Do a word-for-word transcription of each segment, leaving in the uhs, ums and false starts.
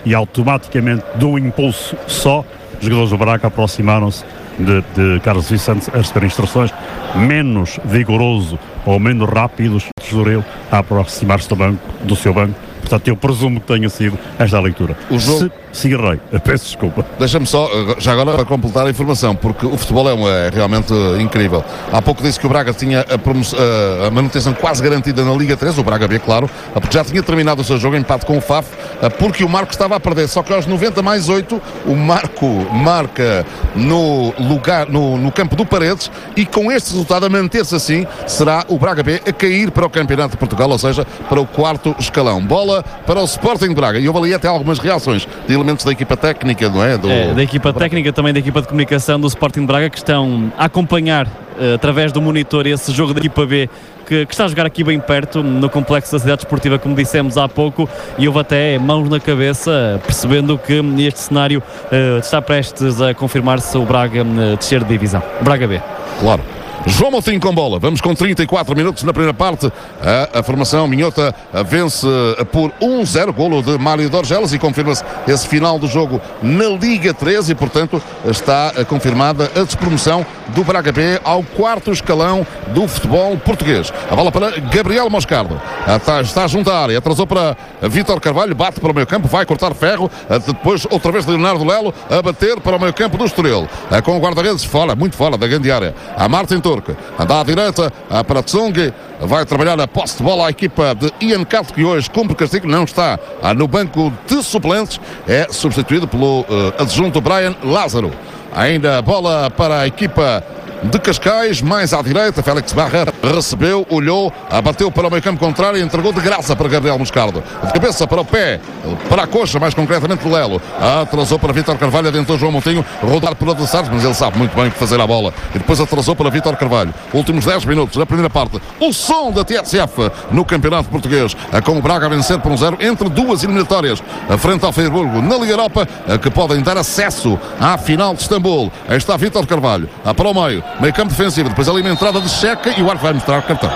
e automaticamente, de um impulso só, os jogadores do Braga aproximaram-se de, de Carlos Vicente a receber instruções, menos vigoroso ou menos rápidos do Estoril a aproximar-se do, banco, do seu banco. Portanto, eu presumo que tenha sido esta a leitura. O jogo... Se, se errei, peço desculpa. Deixa-me só, já agora, para completar a informação, porque o futebol é, uma, é realmente incrível. Há pouco disse que o Braga tinha a, promoção, a manutenção quase garantida na Liga três, o Braga B, claro, porque já tinha terminado o seu jogo em empate com o F A F, porque o Marco estava a perder. Só que aos noventa mais oito, o Marco marca no lugar, no, no campo do Paredes, e com este resultado, a manter-se assim, será o Braga B a cair para o Campeonato de Portugal, ou seja, para o quarto escalão. Bola para o Sporting de Braga, e houve ali até algumas reações de elementos da equipa técnica, não é? Do... é da equipa técnica, também da equipa de comunicação do Sporting de Braga, que estão a acompanhar uh, através do monitor esse jogo da equipa B, que, que está a jogar aqui bem perto, no complexo da cidade esportiva, como dissemos há pouco, e houve até mãos na cabeça, percebendo que este cenário uh, está prestes a confirmar-se, o Braga uh, descer de divisão. Braga B. Claro. João Moutinho com bola. Vamos com trinta e quatro minutos na primeira parte. A, a formação minhota vence por um zero, golo de Mário Dorgeles, e confirma-se esse final do jogo na Liga três, e portanto está confirmada a despromoção do Braga B ao quarto escalão do futebol português. A bola para Gabriel Moscardo. Está, está junto à área, atrasou para Vítor Carvalho, bate para o meio campo, vai cortar ferro, depois outra vez Leonardo Lelo a bater para o meio campo do Estoril, com o guarda-redes fora, muito fora da grande área. A Martin Turco anda à direita para Tsung, vai trabalhar a posse de bola à equipa de Ian Cato, que hoje cumpre castigo, não está no banco de suplentes, é substituído pelo uh, adjunto Brian Lázaro. Ainda a bola para a equipa de Cascais, mais à direita, Félix Barra recebeu, olhou, abateu para o meio campo contrário e entregou de graça para Gabriel Moscardo. De cabeça para o pé, para a coxa, mais concretamente Lelo. Atrasou para Vítor Carvalho, adentrou João Moutinho, rodar por adversários, mas ele sabe muito bem o que fazer à bola. E depois atrasou para Vítor Carvalho. Últimos dez minutos da primeira parte. O som da T S F no Campeonato Português, com o Braga a vencer por um zero entre duas eliminatórias, frente ao Friburgo na Liga Europa, que podem dar acesso à final de Istambul. Aí está Vítor Carvalho, para o meio. Meio campo defensivo, depois ali uma entrada de Checa, e o árbitro vai mostrar o cartão.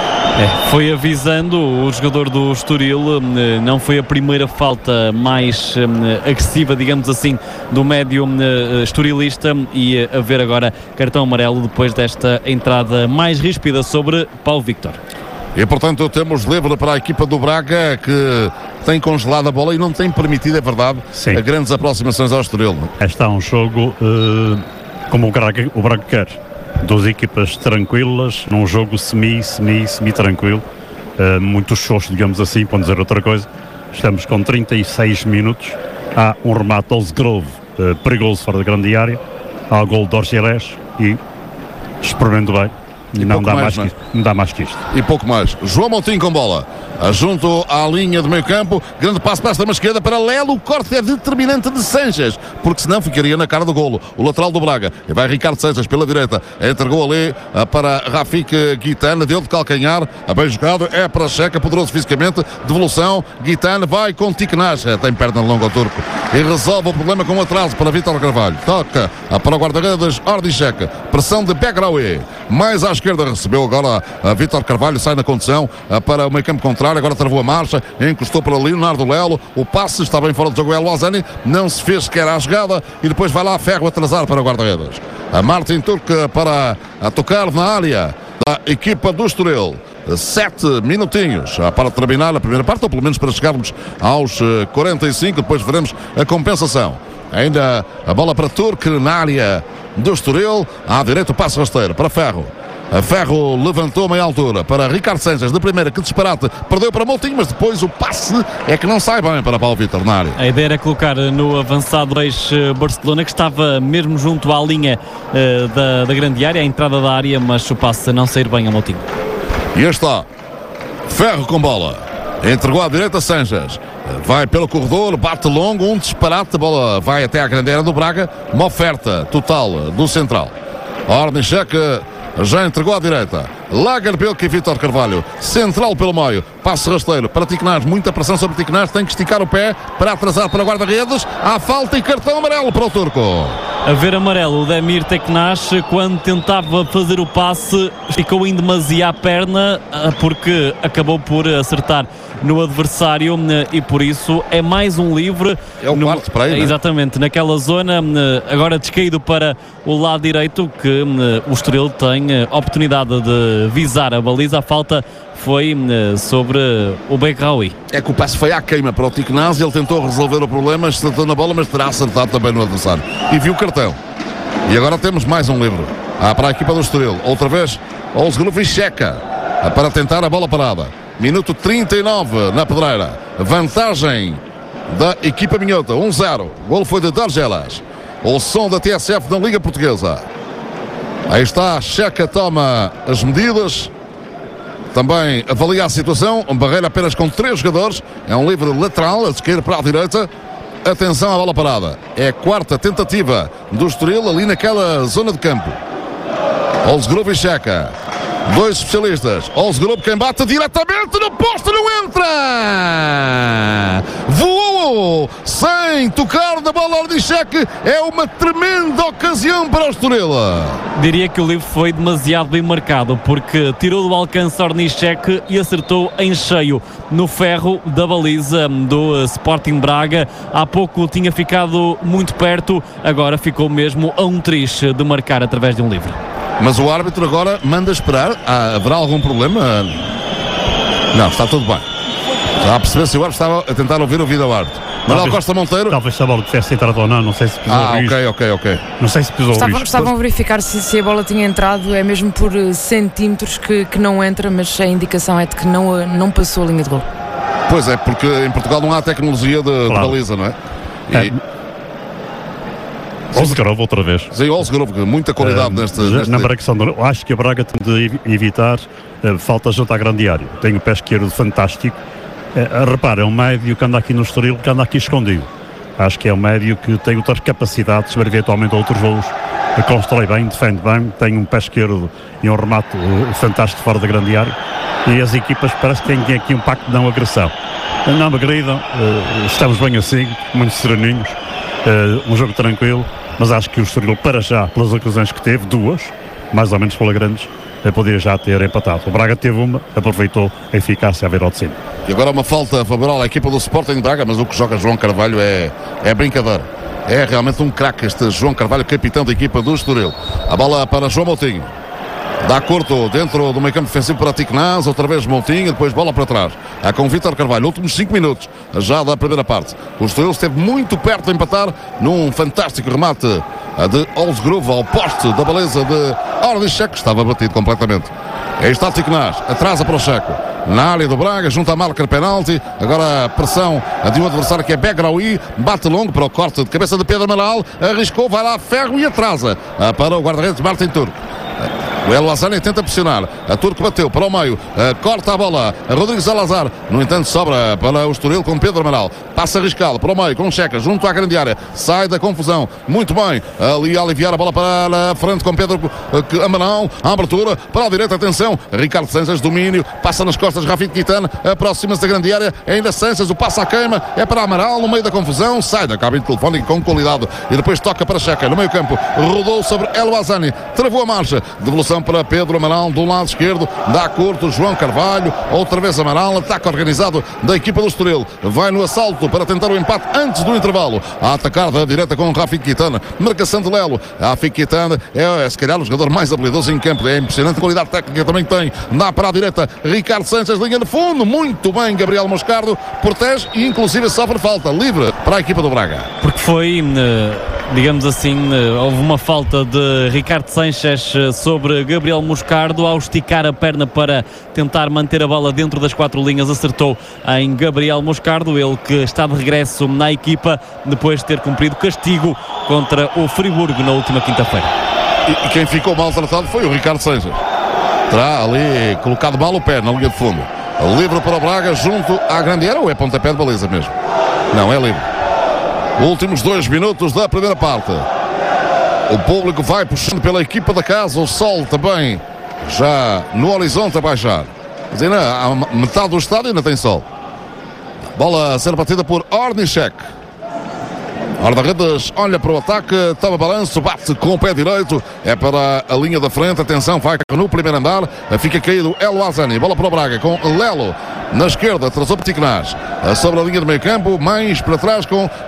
É, foi avisando o jogador do Estoril, não foi a primeira falta mais um, agressiva, digamos assim, do médio um, estorilista, e a ver agora cartão amarelo depois desta entrada mais ríspida sobre Paulo Victor. E portanto temos livre para a equipa do Braga, que tem congelado a bola e não tem permitido, é verdade, Sim. a grandes aproximações ao Estoril. Este é um jogo uh, como o Braga, o Braga quer. Duas equipas tranquilas, num jogo semi, semi, semi-tranquilo, uh, muito xoxo, digamos assim, para não dizer outra coisa. Estamos com trinta e seis minutos, há um remate ao Grove, uh, perigoso fora da grande área, há o gol de Orgelés e, experimento bem, E não dá, mais, mais que, não dá mais que isto. E pouco mais. João Moutinho com bola. Junto à linha de meio campo. Grande passo para a extrema esquerda para Lelo. O corte é determinante de Sanches, porque senão ficaria na cara do golo. O lateral do Braga. E vai Ricardo Sanches pela direita. Entregou ali para Rafik Guitane. Deu de calcanhar. A bem jogado. É para Checa. Poderoso fisicamente. Devolução. Guitane vai com Tiknaz. Tem perna longa ao turco. E resolve o problema com um atraso para Vítor Carvalho. Toca para o guarda-redes Ordi Checa. Pressão de Begraoui. Mais à esquerda recebeu agora a Vítor Carvalho. Sai na condução para o meio campo contrário. Agora travou a marcha, encostou para Leonardo Lelo, o passe está bem fora do jogo. El Wazani não se fez sequer à jogada, e depois vai lá a Ferro atrasar para o guarda-redes. A Martin Turco para a tocar na área da equipa do Estoril. Sete minutinhos para terminar a primeira parte, ou pelo menos para chegarmos aos quarenta e cinco, depois veremos a compensação. Ainda a bola para Turco na área do Estoril, à direita o passe rasteiro para Ferro. A Ferro levantou a meia altura para Ricardo Sanches, de primeira, que disparate, perdeu para Moutinho, mas depois o passe é que não sai bem para Paulo Vítor na área. A ideia era colocar no avançado ex-Barcelona, que estava mesmo junto à linha uh, da, da grande área, a entrada da área, mas o passe a não sair bem a Moutinho. E está Ferro com bola, entregou à direita Sanches, vai pelo corredor, bate longo, um disparate, a bola vai até à grande área do Braga, uma oferta total do central. Ornichek já entregou à direita. Lagerbielke e Vítor Carvalho. Central pelo meio. Passe rasteiro para Tiknaz. Muita pressão sobre Tiknaz. Tem que esticar o pé para atrasar para o guarda-redes. Há falta e cartão amarelo para o turco. A ver amarelo, o Demir Teknash, quando tentava fazer o passe, ficou em demasia a perna, porque acabou por acertar no adversário e por isso é mais um livre. É o no, quarto para aí, exatamente, né? Naquela zona, agora descaído para o lado direito, que o Estoril tem a oportunidade de visar a baliza. A falta foi sobre o Begraoui. É que o passe foi à queima para o Tiknaz, ele tentou resolver o problema, acertou na bola, mas terá acertado também no adversário. E viu o cartão. E agora temos mais um livre. Ah, para a equipa do Estoril. Outra vez, Olsgruviceka para tentar a bola parada. Minuto trinta e nove na pedreira. Vantagem da equipa minhota, um zero. O golo foi de Dorgelas. O som da T S F na Liga Portuguesa. Aí está, Checa toma as medidas. Também avalia a situação. Um barreiro apenas com três jogadores. É um livre lateral, a esquerda para a direita. Atenção à bola parada. É a quarta tentativa do Estoril ali naquela zona de campo. Olsgruviceka. Dois especialistas. Olsgrove quem bate diretamente no posto, não entra! Voou sem tocar na bola de cheque. É uma tremenda ocasião para o Estoril. Diria que o livro foi demasiado bem marcado, porque tirou do alcance Ornichek e acertou em cheio no ferro da baliza do Sporting Braga. Há pouco tinha ficado muito perto, agora ficou mesmo a um triz de marcar através de um livre. Mas o árbitro agora manda esperar. Ah, haverá algum problema? Não, está tudo bem. Já a perceber se o árbitro estava a tentar ouvir o vídeo ao árbitro. Manuel Costa Monteiro. Talvez se a bola tivesse entrado ou não, não sei se pisou Ah, o risco. ok, ok, ok. Não sei se pisou Estavam, o risco. estavam a verificar se, se a bola tinha entrado, é mesmo por centímetros que, que não entra, mas a indicação é de que não, não passou a linha de gol. Pois é, porque em Portugal não há tecnologia de, Claro. de baliza, não é? E, É. Olsgrove outra vez. Sim, Olsgrove, muita qualidade Uh, neste, já- neste... Na marcação, do- acho que a Braga tem de evi- evitar uh, faltas junto à grande área. Tem o pé esquerdo fantástico. Uh, repara, é um médio que anda aqui no Estoril, que anda aqui escondido. Acho que é um médio que tem outras capacidades para eventualmente outros voos. Uh, constrói bem, defende bem, tem um pé esquerdo e um remate uh, fantástico fora da grande área. E as equipas parece que têm aqui um pacto de não agressão. Uh, não agridam, uh, estamos bem assim, muito sereninhos. Uh, um jogo tranquilo. Mas acho que o Estoril, para já, pelas ocasiões que teve, duas, mais ou menos flagrantes, poderia já ter empatado. O Braga teve uma, aproveitou a eficácia a ver ao de cima. E agora uma falta favorável à equipa do Sporting de Braga, mas o que joga João Carvalho é, é brincadeira. É realmente um craque este João Carvalho, capitão da equipa do Estoril. A bola para João Moutinho. Dá curto dentro do meio campo defensivo para Tiknaz, outra vez Moutinho, depois bola para trás. Há com Vítor Carvalho, últimos cinco minutos já da primeira parte. O Estoril esteve muito perto de empatar num fantástico remate de Olsgrove ao poste da baliza de Ornichek, que estava batido completamente. Aí está Tiknaz, atrasa para o Checo. Na área do Braga, junto à marca de penalti. Agora a pressão de um adversário que é Begraoui. Bate longo para o corte de cabeça de Pedro Amaral. Arriscou, vai lá, ferro e atrasa para o guarda-redes Martin Turco. O El Lazani tenta pressionar. A Turco bateu para o meio. Uh, corta a bola. A Rodrigues Salazar. No entanto, sobra para o Estoril com Pedro Amaral. Passa arriscado para o meio com Checa. Junto à grande área. Sai da confusão. Muito bem. Ali a aliviar a bola para a frente com Pedro uh, Amaral. A abertura para a direita. Atenção. Ricardo Sanches. Domínio. Passa nas costas. Rafito Quintana. Aproxima-se da grande área. Ainda Sanches. O passa à queima. É para Amaral. No meio da confusão. Sai da cabine telefónica com qualidade. E depois toca para Checa. No meio campo. Rodou sobre El Lazani. Travou a marcha. Devolução para Pedro Amaral do lado esquerdo, dá curto João Carvalho, outra vez Amaral, ataque organizado da equipa do Estoril, vai no assalto para tentar o empate antes do intervalo, a atacar da direita com o Rafik Quintana, marcação de Lelo. Rafik Quintana é, é se calhar o jogador mais habilidoso em campo, é impressionante a qualidade técnica também tem, dá para a direita Ricardo Sanches, linha de fundo, muito bem Gabriel Moscardo, protege e inclusive sofre falta, livre para a equipa do Braga. Porque foi, digamos assim, houve uma falta de Ricardo Sanches sobre Gabriel Moscardo ao esticar a perna para tentar manter a bola dentro das quatro linhas, acertou em Gabriel Moscardo, ele que está de regresso na equipa depois de ter cumprido castigo contra o Friburgo na última quinta-feira. E, e quem ficou maltratado foi o Ricardo Sanches. Terá ali colocado mal o pé na linha de fundo. Livre para o Braga junto à grande área, ou é pontapé de baliza mesmo? Não, é livre. Últimos dois minutos da primeira parte. O público vai puxando pela equipa da casa. O sol também já no horizonte a baixar. Mas ainda a metade do estádio ainda tem sol. Bola a ser batida por Ornichek. Guarda-redes olha para o ataque, toma balanço, bate com o pé direito, é para a linha da frente, atenção, vai no primeiro andar, fica caído El Azani, bola para o Braga com Lelo na esquerda, atrasou Petit Knaz, sobre a linha do meio campo, mais para trás com